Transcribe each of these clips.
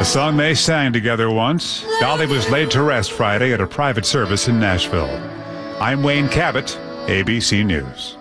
A song they sang together once. Dolly was laid to rest Friday at a private service in Nashville. I'm Wayne Cabot, ABC News.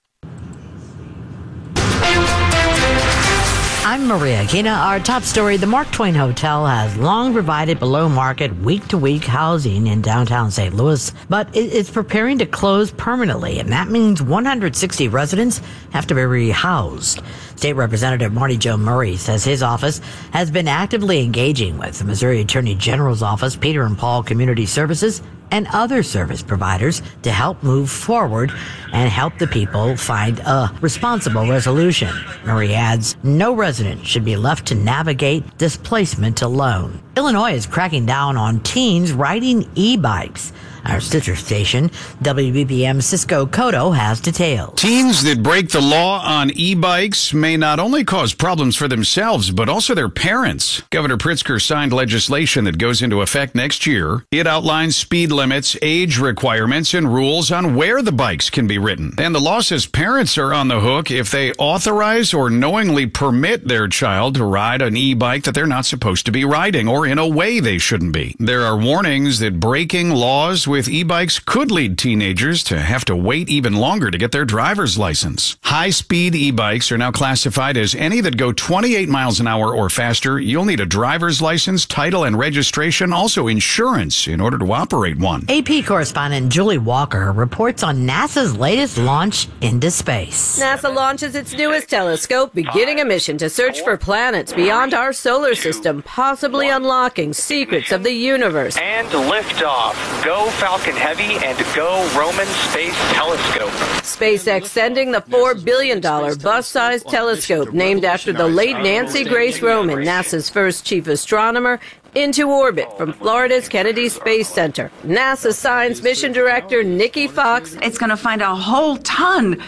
I'm Maria Kina. Our top story, the Mark Twain Hotel has long provided below-market week-to-week housing in downtown St. Louis, but it's preparing to close permanently, and that means 160 residents have to be rehoused. State Representative Marty Joe Murray says his office has been actively engaging with the Missouri Attorney General's office, Peter and Paul Community Services, and other service providers to help move forward and help the people find a responsible resolution. Murray adds, no resident should be left to navigate displacement alone. Illinois is cracking down on teens riding e-bikes. Our sister station, WBBM Cisco Cotto, has details. Teens that break the law on e-bikes may not only cause problems for themselves, but also their parents. Governor Pritzker signed legislation that goes into effect next year. It outlines speed limits, age requirements, and rules on where the bikes can be ridden. And the law says parents are on the hook if they authorize or knowingly permit their child to ride an e-bike that they're not supposed to be riding or in a way they shouldn't be. There are warnings that breaking laws with e-bikes could lead teenagers to have to wait even longer to get their driver's license. High-speed e-bikes are now classified as any that go 28 miles an hour or faster. You'll need a driver's license, title, and registration, also insurance, in order to operate one. AP correspondent Julie Walker reports on NASA's latest launch into space. NASA launches its newest telescope, beginning a mission to search for planets beyond our solar system, possibly unlocking secrets of the universe. And liftoff. Go Falcon Heavy and go Roman Space Telescope. SpaceX sending the $4 billion bus-sized telescope named after the late Nancy Grace Roman, NASA's first chief astronomer, into orbit from Florida's Kennedy Space Center. NASA Science Mission Director Nikki Fox. It's going to find a whole ton,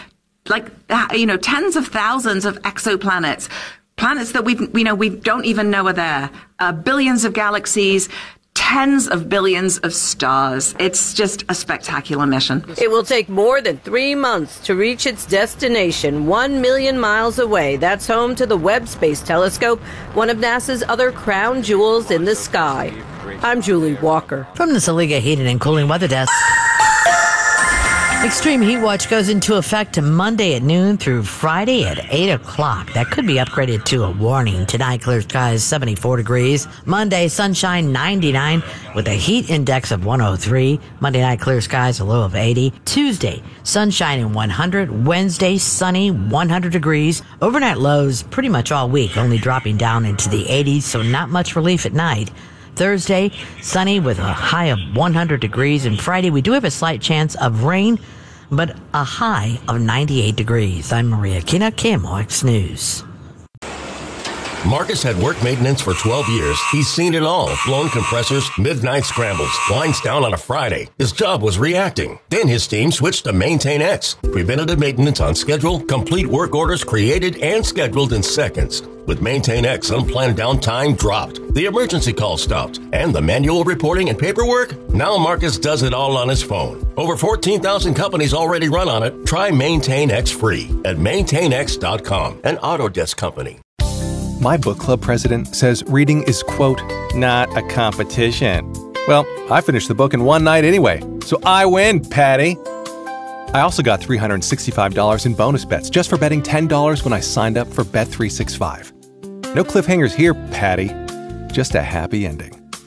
tens of thousands of exoplanets, planets that we don't even know are there, billions of galaxies, tens of billions of stars. It's just a spectacular mission. It will take more than 3 months to reach its destination, 1 million miles away. That's home to the Webb Space Telescope, one of NASA's other crown jewels in the sky. I'm Julie Walker. From the Saliga Heating and Cooling Weather Desk. Extreme heat watch goes into effect Monday at noon through Friday at 8 o'clock. That could be upgraded to a warning. Tonight, clear skies, 74 degrees. Monday, sunshine, 99 with a heat index of 103. Monday night, clear skies, a low of 80. Tuesday, sunshine and 100. Wednesday, sunny, 100 degrees. Overnight lows pretty much all week, only dropping down into the 80s, so not much relief at night. Thursday, sunny with a high of 100 degrees. And Friday, we do have a slight chance of rain, but a high of 98 degrees. I'm Maria Kina, KMOX News. Marcus had work maintenance for 12 years. He's seen it all. Blown compressors, midnight scrambles, lines down on a Friday. His job was reacting. Then his team switched to Maintain X. Preventative maintenance on schedule, complete work orders created and scheduled in seconds. With Maintain X, unplanned downtime dropped. The emergency call stopped. And the manual reporting and paperwork? Now Marcus does it all on his phone. Over 14,000 companies already run on it. Try Maintain X free at maintainx.com, an Autodesk company. My book club president says reading is, quote, not a competition. Well, I finished the book in one night anyway, so I win, Patty. I also got $365 in bonus bets just for betting $10 when I signed up for Bet365. No cliffhangers here, Patty. Just a happy ending.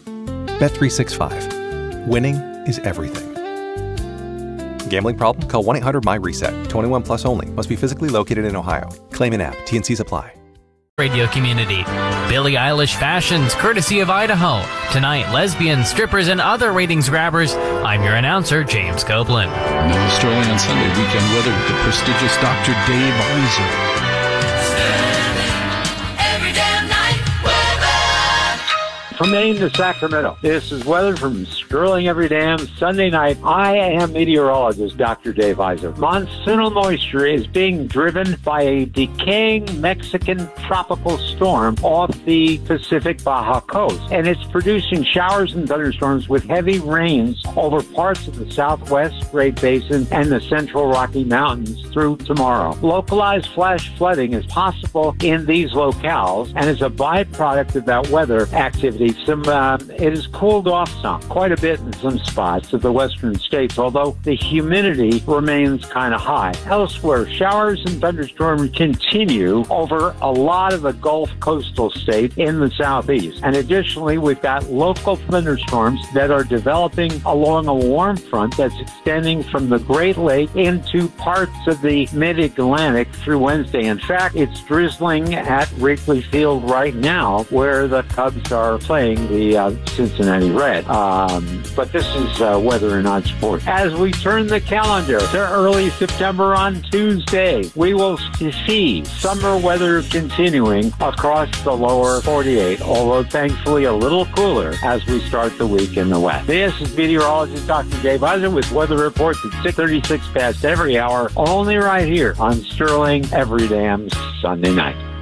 Bet365. Winning is everything. Gambling problem? Call 1-800-MY-RESET. 21 plus only. Must be physically located in Ohio. Claim in app. T&Cs apply. Radio community. Billie Eilish fashions courtesy of Idaho. Tonight, lesbians, strippers, and other ratings grabbers. I'm your announcer, James Copeland. No Australian Sunday weekend weather with the prestigious Dr. Dave Iser. From Maine to Sacramento, this is weather from Sterling Every Dam Sunday night. I am meteorologist Dr. Dave Iser. Monsoonal moisture is being driven by a decaying Mexican tropical storm off the Pacific Baja coast, and it's producing showers and thunderstorms with heavy rains over parts of the southwest Great Basin and the central Rocky Mountains through tomorrow. Localized flash flooding is possible in these locales and is a byproduct of that weather activity. It has cooled off quite a bit in some spots of the western states, although the humidity remains kind of high. Elsewhere, showers and thunderstorms continue over a lot of the Gulf coastal states in the southeast. And additionally, we've got local thunderstorms that are developing along a warm front that's extending from the Great Lake into parts of the mid-Atlantic through Wednesday. In fact, it's drizzling at Wrigley Field right now, where the Cubs are playing the Cincinnati Reds. But this is weather and not sport. As we turn the calendar to early September on Tuesday, we will see summer weather continuing across the lower 48, although thankfully a little cooler as we start the week in the west. This is meteorologist Dr. Dave Iser with weather reports at 6:36 past every hour, only right here on Sterling Every Damn Sunday night.